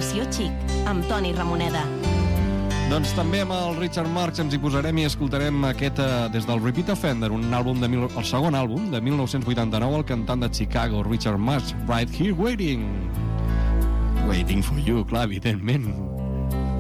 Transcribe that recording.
Secció Chic, amb Toni Ramoneda. Doncs també amb el Richard Marx ens hi posarem i escoltarem aquest des del Repeat Offender, el segon àlbum de 1989, el cantant de Chicago, Richard Marx, Right Here Waiting. Waiting for you, clar, evidentment.